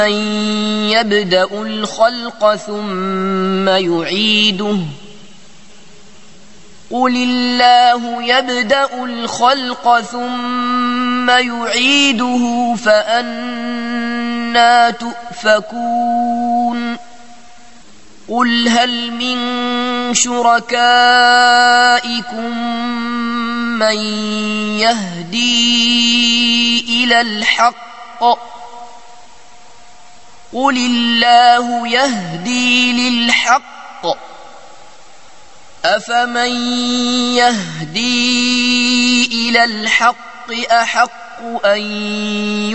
يبدأ الخلق ثم يعيده قل الله يبدأ الخلق ثم يعيده فأنى تؤفكون قل هل من شركائكم من يهدي إلى الحق قل الله يهدي للحق أفمن يهدي إلى الحق أحق أن